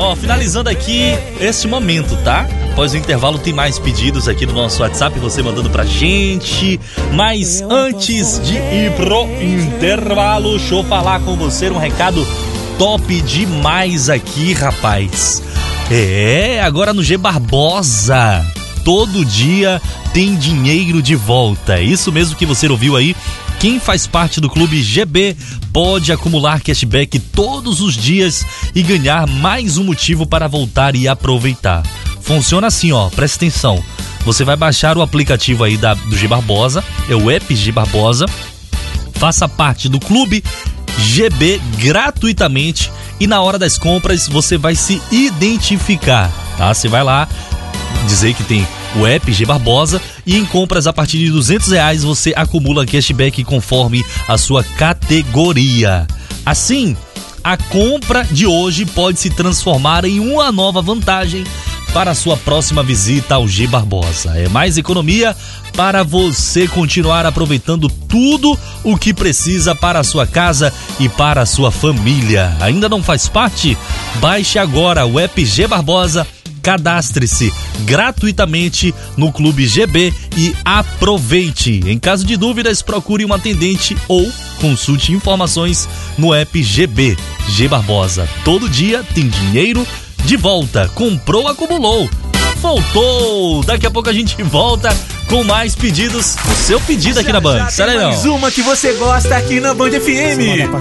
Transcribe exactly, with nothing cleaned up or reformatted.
Ó, finalizando aqui esse momento, tá? Após o intervalo tem mais pedidos aqui no nosso WhatsApp, você mandando pra gente. Mas antes de ir pro intervalo, deixa eu falar com você um recado top demais aqui, rapaz. É, agora no G Barbosa, todo dia tem dinheiro de volta. Isso mesmo que você ouviu aí. Quem faz parte do Clube G B pode acumular cashback todos os dias e ganhar mais um motivo para voltar e aproveitar. Funciona assim, ó, presta atenção. Você vai baixar o aplicativo aí da, do G Barbosa, é o app G Barbosa, faça parte do Clube G B gratuitamente e na hora das compras você vai se identificar, tá? Você vai lá dizer que tem o app G Barbosa e em compras a partir de duzentos reais você acumula cashback conforme a sua categoria. Assim, a compra de hoje pode se transformar em uma nova vantagem para a sua próxima visita ao G Barbosa. É mais economia para você continuar aproveitando tudo o que precisa para a sua casa e para a sua família. Ainda não faz parte? Baixe agora o app G Barbosa, cadastre-se gratuitamente no Clube G B e aproveite. Em caso de dúvidas, procure um atendente ou consulte informações no app G B. G Barbosa, todo dia tem dinheiro de volta. Comprou, acumulou. Voltou! Daqui a pouco a gente volta com mais pedidos. O seu pedido aqui na Band. Mais uma que você gosta aqui na Band F M.